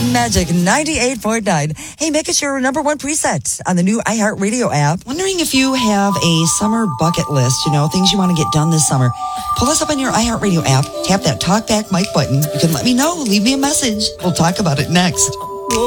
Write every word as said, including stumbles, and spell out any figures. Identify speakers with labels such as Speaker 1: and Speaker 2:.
Speaker 1: Magic ninety-eight point nine. Hey, make us your number one preset on the new iHeartRadio app. Wondering if you have a summer bucket list, you know, things you want to get done this summer. Pull us up on your iHeartRadio app, tap that talkback mic button. You can let me know, leave me a message. We'll talk about it next.